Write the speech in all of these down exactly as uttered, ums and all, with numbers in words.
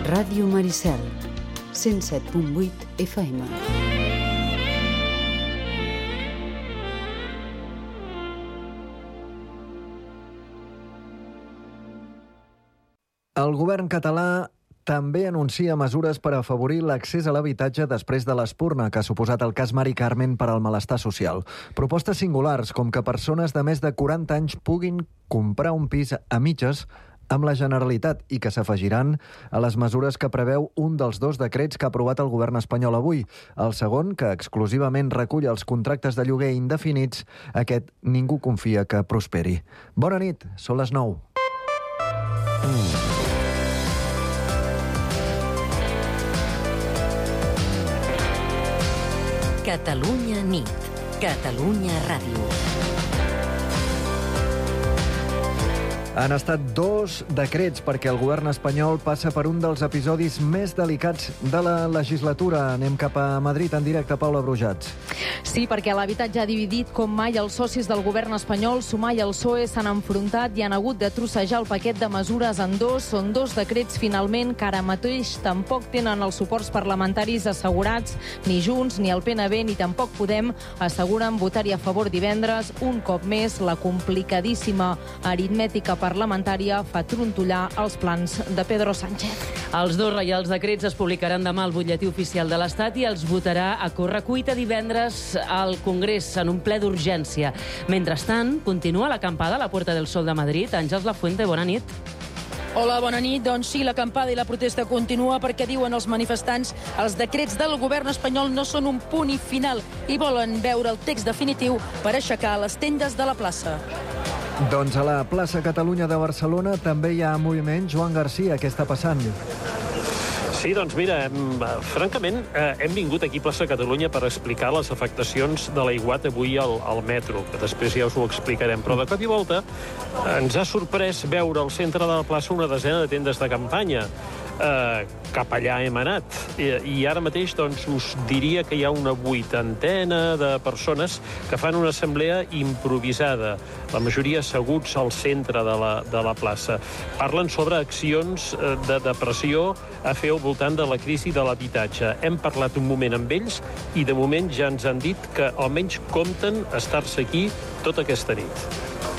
Ràdio Maricel, cent set punt vuit F M. El govern català també anuncia mesures per afavorir l'accés a l'habitatge després de l'espurna que ha suposat el cas Mari Carmen per al malestar social. Propostes singulars, com que persones de més de quaranta anys puguin comprar un pis a mitges amb la Generalitat i que s'afegiran a les mesures que preveu un dels dos decrets que ha aprovat el govern espanyol avui. El segon, que exclusivament recull els contractes de lloguer indefinits, aquest ningú confia que prosperi. Bona nit, són les nou. Mm. Catalunya nit. Catalunya Ràdio. Han estat dos decrets perquè el govern espanyol passa per un dels episodis més delicats de la legislatura. Anem cap a Madrid en directe, Paula Brujats. Sí, perquè l'habitatge ha dividit com mai els socis del govern espanyol. Sumar i el P S O E s'han enfrontat i han hagut de trossejar el paquet de mesures en dos. Són dos decrets, finalment, que ara mateix tampoc tenen els suports parlamentaris assegurats. Ni Junts, ni el P N B, ni tampoc Podem asseguren votar-hi a favor divendres. Un cop més, la complicadíssima aritmètica parlamentària fa trontollar els plans de Pedro Sánchez. Els dos reials decrets es publicaran demà al butlletí oficial de l'Estat i els votarà a correcuita divendres al Congrés en un ple d'urgència. Mentrestant, continua l'acampada a la Puerta del Sol de Madrid. Àngels Lafuente, bona nit. Hola, bona nit. Doncs sí, l'acampada i la protesta continua perquè, diuen els manifestants, els decrets del govern espanyol no són un punt i final i volen veure el text definitiu per aixecar les tendes de la plaça. Doncs a la plaça Catalunya de Barcelona també hi ha moviment. Joan Garcia, què està passant? Sí, doncs mira, hem, francament, eh, hem vingut aquí a plaça Catalunya per explicar les afectacions de l'aiguat avui al, al metro, que després ja us ho explicarem. Però de cop i volta ens ha sorprès veure al centre de la plaça una desena de tendes de campanya. Uh, cap allà hem anat. I, i ara mateix doncs, us diria que hi ha una vuitantena de persones que fan una assemblea improvisada, la majoria asseguts al centre de la, de la plaça. Parlen sobre accions de depressió a fer al voltant de la crisi de l'habitatge. Hem parlat un moment amb ells i de moment ja ens han dit que almenys compten estar-se aquí tota aquesta nit.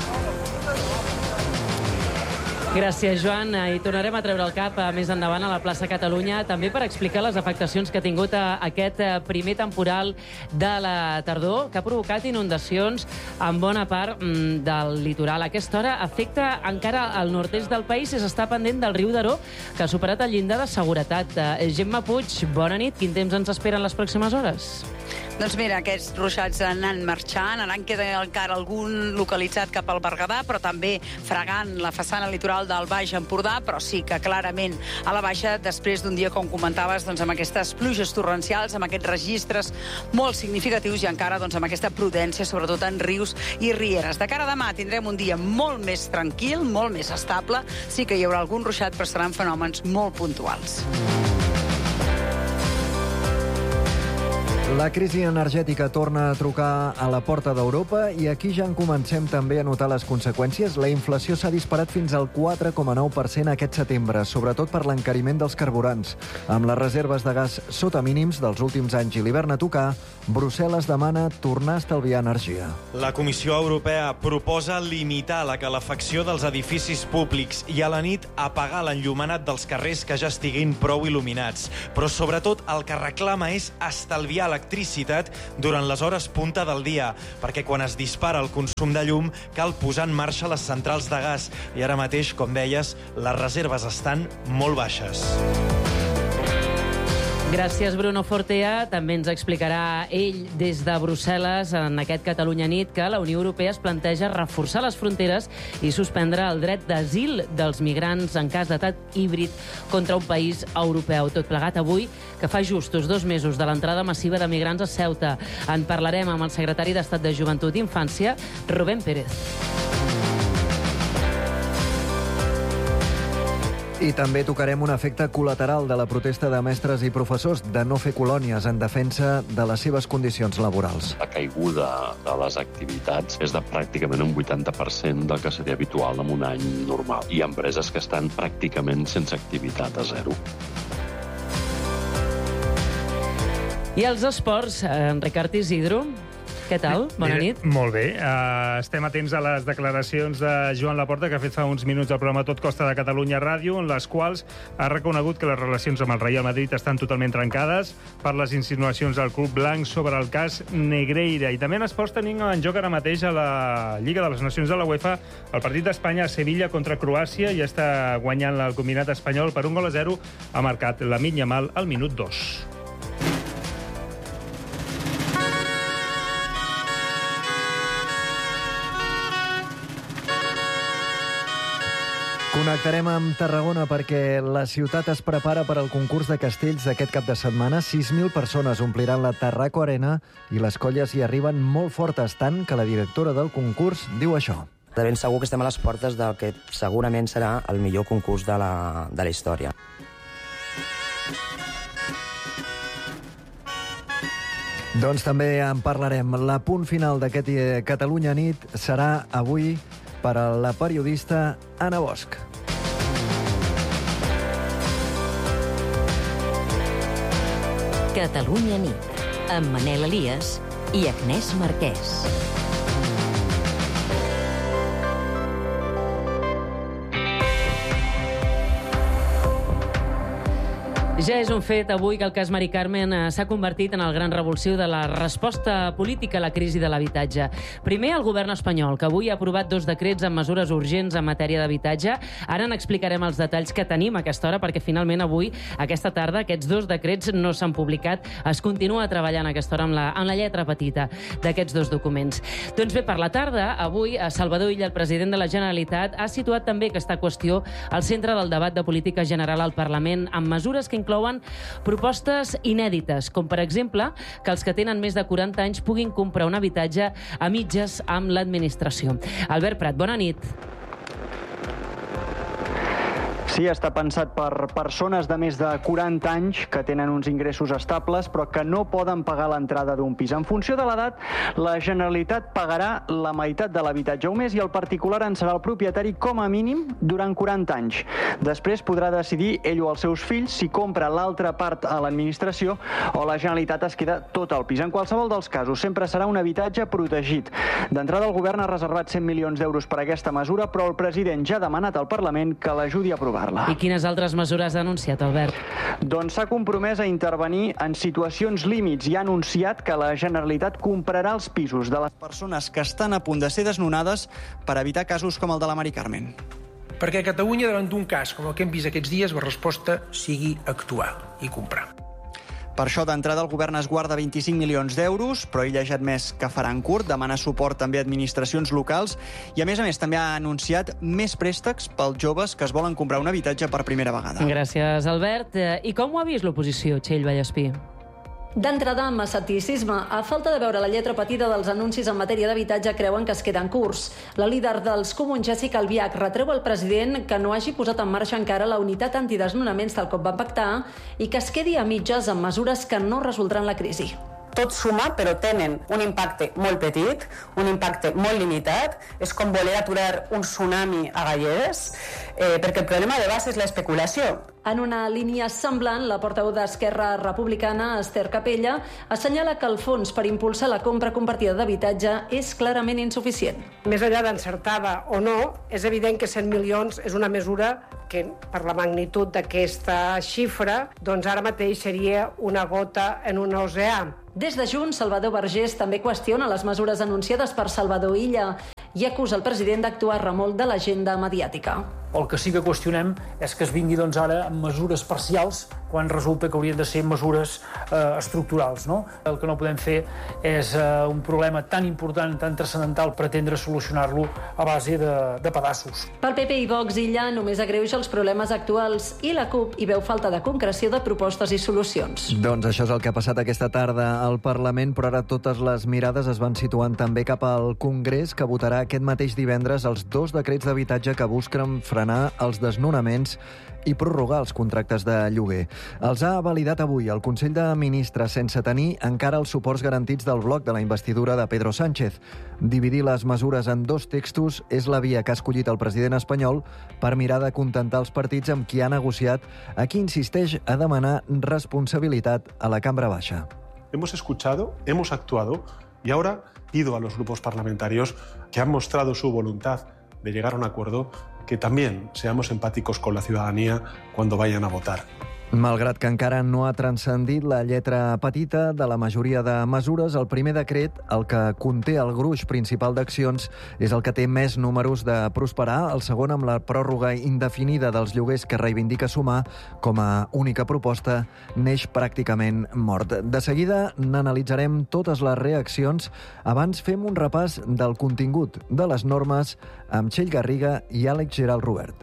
Gràcies, Joan. I tornarem a treure el cap més endavant a la plaça Catalunya, també per explicar les afectacions que ha tingut aquest primer temporal de la tardor, que ha provocat inundacions en bona part del litoral. A aquesta hora afecta encara al nord-est del país i s'està pendent del riu Daró, que ha superat el llindar de seguretat. Gemma Puig, bona nit. Quin temps ens esperen les pròximes hores? Doncs mira, aquests ruixats anan marxant, ara en queda encara algun localitzat cap al Berguedà, però també fregant la façana litoral del Baix Empordà, però sí que clarament a la Baixa, després d'un dia, com comentaves, doncs, amb aquestes pluges torrencials, amb aquests registres molt significatius i encara doncs, amb aquesta prudència, sobretot en rius i rieres. De cara a demà tindrem un dia molt més tranquil, molt més estable, sí que hi haurà algun ruixat, però seran fenòmens molt puntuals. La crisi energètica torna a trucar a la porta d'Europa i aquí ja en comencem també a notar les conseqüències. La inflació s'ha disparat fins al quatre coma nou per cent aquest setembre, sobretot per l'encariment dels carburants. Amb les reserves de gas sota mínims dels últims anys i l'hivern a tocar, Brussel·les demana tornar a estalviar energia. La Comissió Europea proposa limitar la calefacció dels edificis públics i a la nit apagar l'enllumenat dels carrers que ja estiguin prou il·luminats. Però sobretot el que reclama és estalviar la electricitat durant les hores punta del dia, perquè quan es dispara el consum de llum cal posar en marxa les centrals de gas i ara mateix, com deies, les reserves estan molt baixes. Gràcies, Bruno Fortea. També ens explicarà ell des de Brussel·les en aquest Catalunya nit que la Unió Europea es planteja reforçar les fronteres i suspendre el dret d'asil dels migrants en cas d'atac híbrid contra un país europeu. Tot plegat avui, que fa justos dos mesos de l'entrada massiva de migrants a Ceuta. En parlarem amb el secretari d'Estat de Joventut i Infància, Rubén Pérez. I també tocarem un efecte col·lateral de la protesta de mestres i professors de no fer colònies en defensa de les seves condicions laborals. La caiguda de les activitats és de pràcticament un vuitanta per cent del que seria habitual en un any normal. Hi ha empreses que estan pràcticament sense activitat a zero. I els esports, en Ricard Isidro, què tal? Bona nit. Molt bé. Uh, estem atents a les declaracions de Joan Laporta, que ha fet fa uns minuts al programa Tot Costa de Catalunya Ràdio, en les quals ha reconegut que les relacions amb el Real Madrid estan totalment trencades per les insinuacions del club blanc sobre el cas Negreira. I també en esports tenim en joc ara mateix a la Lliga de les Nacions de la UEFA el partit d'Espanya a Sevilla contra Croàcia, i està guanyant el combinat espanyol per un gol a zero. Ha marcat Lamine Yamal al minut dos. Connectarem amb Tarragona perquè la ciutat es prepara per al concurs de castells d'aquest cap de setmana. sis mil persones ompliran la Tarraco Arena i les colles hi arriben molt fortes, tant que la directora del concurs diu això. De ben segur que estem a les portes del que segurament serà el millor concurs de la, de la història. Doncs també en parlarem. La punt final d'aquest Catalunya nit serà avui per a la periodista Anna Bosch. Catalunya nit, amb Manel Elias i Agnès Marquès. Ja és un fet avui que el cas Mari Carmen s'ha convertit en el gran revulsiu de la resposta política a la crisi de l'habitatge. Primer, el govern espanyol, que avui ha aprovat dos decrets amb mesures urgents en matèria d'habitatge. Ara n'explicarem els detalls que tenim a aquesta hora, perquè finalment avui, aquesta tarda, aquests dos decrets no s'han publicat. Es continua treballant a aquesta hora amb la, amb la lletra petita d'aquests dos documents. Doncs bé, per la tarda, avui, Salvador Illa, el president de la Generalitat, ha situat també aquesta qüestió al centre del debat de política general al Parlament, amb mesures que inclouen propostes inèdites, com per exemple que els que tenen més de quaranta anys puguin comprar un habitatge a mitges amb l'administració. Albert Prat, bona nit. Sí, està pensat per persones de més de quaranta anys que tenen uns ingressos estables però que no poden pagar l'entrada d'un pis. En funció de l'edat, la Generalitat pagarà la meitat de l'habitatge un mes i el particular en serà el propietari com a mínim durant quaranta anys. Després podrà decidir ell o els seus fills si compra l'altra part a l'administració o la Generalitat es queda tot el pis. En qualsevol dels casos, sempre serà un habitatge protegit. D'entrada, el govern ha reservat cent milions d'euros per a aquesta mesura, però el president ja ha demanat al Parlament que l'ajudi a aprovar. I quines altres mesures ha anunciat, Albert? Doncs s'ha compromès a intervenir en situacions límits i ha anunciat que la Generalitat comprarà els pisos de les persones que estan a punt de ser desnonades per evitar casos com el de la Mari Carmen. Perquè a Catalunya, davant d'un cas com el que hem vist aquests dies, la resposta sigui actuar i comprar. Per això, d'entrada, el govern es guarda vint-i-cinc milions d'euros, però ell ha ja admès que faran curt, demana suport també a administracions locals i, a més a més, també ha anunciat més préstecs pels joves que es volen comprar un habitatge per primera vegada. Gràcies, Albert. I com ho ha vist l'oposició, Txell Vallespí? D'entrada, amb escepticisme. A falta de veure la lletra petita dels anuncis en matèria d'habitatge, creuen que es queden curts. La líder dels Comuns, Jessica Albiach, retreu al president que no hagi posat en marxa encara la unitat antidesnonaments tal com van pactar i que es quedi a mitges amb mesures que no resoldran la crisi. Tot suma, però tenen un impacte molt petit, un impacte molt limitat. És com voler aturar un tsunami a Galledes, eh, perquè el problema de base és l'especulació. En una línia semblant, la portaveu d'Esquerra Republicana, Esther Capella, assenyala que el fons per impulsar la compra compartida d'habitatge és clarament insuficient. Més enllà d'encertada o no, és evident que cent milions és una mesura que, per la magnitud d'aquesta xifra, doncs ara mateix seria una gota en un oceà. Des de Junts, Salvador Vergés també qüestiona les mesures anunciades per Salvador Illa i acusa el president d'actuar remolc de l'agenda mediàtica. El que sí que qüestionem és que es vingui doncs, ara amb mesures parcials quan resulta que haurien de ser mesures eh, estructurals. No? El que no podem fer és eh, un problema tan important, tan transcendental, pretendre solucionar-lo a base de, de pedaços. Pel P P i Vox, Illa només agreuja els problemes actuals i la CUP hi veu falta de concreció de propostes i solucions. Doncs això és el que ha passat aquesta tarda al Parlament, però ara totes les mirades es van situant també cap al Congrés, que votarà aquest mateix divendres els dos decrets d'habitatge que busquen frenar frenar els desnonaments i prorrogar els contractes de lloguer. Els ha validat avui el Consell de Ministres sense tenir encara els suports garantits del bloc de la investidura de Pedro Sánchez. Dividir les mesures en dos textos és la via que ha escollit el president espanyol per mirar de contentar els partits amb qui ha negociat, a qui insisteix a demanar responsabilitat a la Cambra Baixa. Hemos escuchado, hemos actuado y ahora pido a los grupos parlamentarios que han mostrado su voluntad de llegar a un acuerdo que también seamos empáticos con la ciudadanía cuando vayan a votar. Malgrat que encara no ha transcendit la lletra petita de la majoria de mesures, el primer decret, el que conté el gruix principal d'accions, és el que té més números de prosperar, el segon amb la pròrroga indefinida dels lloguers que reivindica Sumar com a única proposta, neix pràcticament mort. De seguida n'analitzarem totes les reaccions. Abans fem un repàs del contingut de les normes amb Txell Garriga i Àlex Gerald Robert.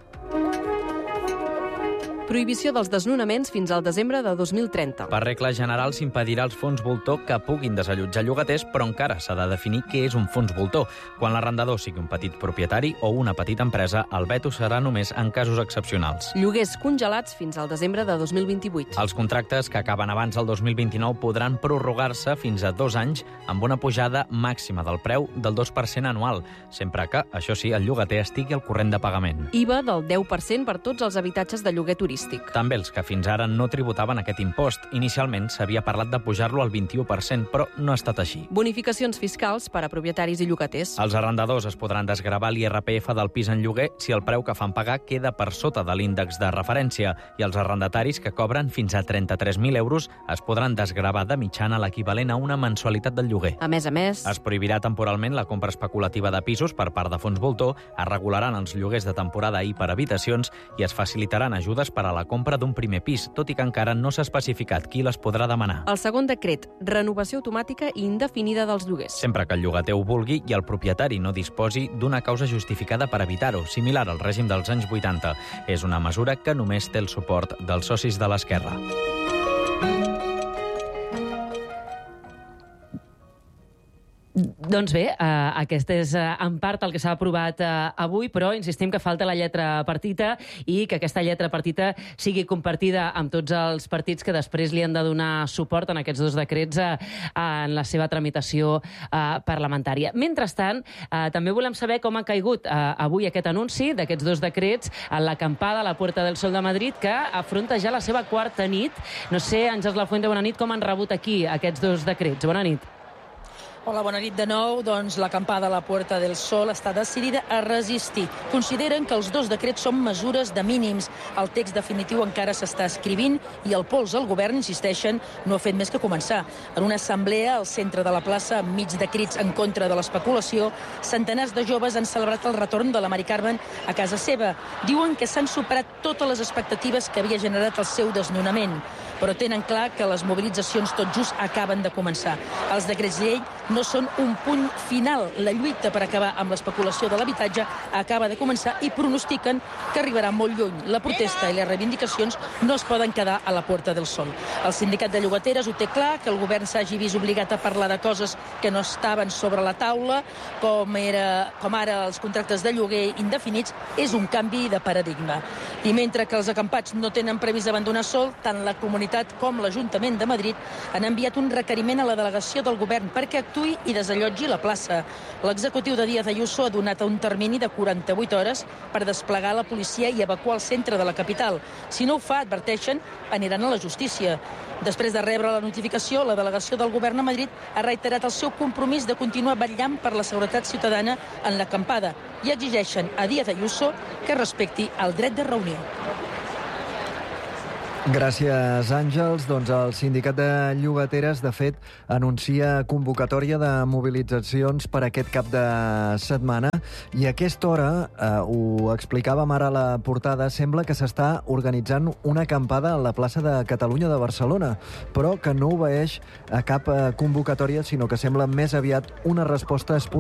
Prohibició dels desnonaments fins al desembre de dos mil trenta. Per regla general s'impedirà als fons voltor que puguin desallotjar llogaters, però encara s'ha de definir què és un fons voltor. Quan l'arrendador sigui un petit propietari o una petita empresa, el veto serà només en casos excepcionals. Lloguers congelats fins al desembre de dos mil vint-i-vuit. Els contractes que acaben abans del dos mil vint-i-nou podran prorrogar-se fins a dos anys amb una pujada màxima del preu del dos per cent anual, sempre que, això sí, el llogater estigui al corrent de pagament. I V A del deu per cent per tots els habitatges de lloguer turístic. També els que fins ara no tributaven aquest impost. Inicialment s'havia parlat de pujar-lo al vint-i-u per cent, però no ha estat així. Bonificacions fiscals per a propietaris i llogaters. Els arrendadors es podran desgravar l'I R P F del pis en lloguer si el preu que fan pagar queda per sota de l'índex de referència, i els arrendataris que cobren fins a trenta-tres mil euros es podran desgravar de mitjana l'equivalent a una mensualitat del lloguer. A més a més, es prohibirà temporalment la compra especulativa de pisos per part de fons voltor, es regularan els lloguers de temporada i per habitacions i es facilitaran ajudes per a la compra d'un primer pis, tot i que encara no s'ha especificat qui les podrà demanar. El segon decret, renovació automàtica i indefinida dels lloguers. Sempre que el llogater ho vulgui i el propietari no disposi d'una causa justificada per evitar-ho, similar al règim dels anys vuitanta. És una mesura que només té el suport dels socis de l'esquerra. Doncs bé, eh, aquest és eh, en part el que s'ha aprovat eh, avui, però insistim que falta la lletra partita i que aquesta lletra partita sigui compartida amb tots els partits que després li han de donar suport en aquests dos decrets eh, en la seva tramitació eh, parlamentària. Mentrestant, eh, també volem saber com ha caigut eh, avui aquest anunci d'aquests dos decrets en l'acampada a la Puerta del Sol de Madrid, que afronta ja la seva quarta nit. No sé, Àngels Lafuente, bona nit, com han rebut aquí aquests dos decrets? Bona nit. Hola, bona nit de nou. Doncs l'acampada a la Puerta del Sol està decidida a resistir. Consideren que els dos decrets són mesures de mínims. El text definitiu encara s'està escrivint i el pols al govern, insisteixen, no ha fet més que començar. En una assemblea al centre de la plaça, enmig de crits en contra de l'especulació, centenars de joves han celebrat el retorn de la Mari Carmen a casa seva. Diuen que s'han superat totes les expectatives que havia generat el seu desnonament, però tenen clar que les mobilitzacions tot just acaben de començar. Els decrets llei no són un punt final. La lluita per acabar amb l'especulació de l'habitatge acaba de començar i pronostiquen que arribarà molt lluny. La protesta i les reivindicacions no es poden quedar a la Puerta del Sol. El sindicat de llogateres ho té clar, que el govern s'hagi vist obligat a parlar de coses que no estaven sobre la taula, com, era, com ara els contractes de lloguer indefinits, és un canvi de paradigma. I mentre que els acampats no tenen previst abandonar Sol, tant la comunitat com l'Ajuntament de Madrid han enviat un requeriment a la delegació del govern perquè actuï i desallotgi la plaça. L'executiu de Díaz Ayuso ha donat un termini de quaranta-vuit hores per desplegar la policia i evacuar el centre de la capital. Si no ho fa, adverteixen, aniran a la justícia. Després de rebre la notificació, la delegació del govern a Madrid ha reiterat el seu compromís de continuar vetllant per la seguretat ciutadana en l'acampada i exigeixen a Díaz Ayuso que respecti el dret de reunió. Gràcies, Àngels. Doncs el sindicat de llogateres, de fet, anuncia convocatòria de mobilitzacions per aquest cap de setmana i a aquesta hora, eh, ho explicàvem ara a la portada, sembla que s'està organitzant una acampada a la plaça de Catalunya de Barcelona, però que no obeeix a cap convocatòria, sinó que sembla més aviat una resposta espontània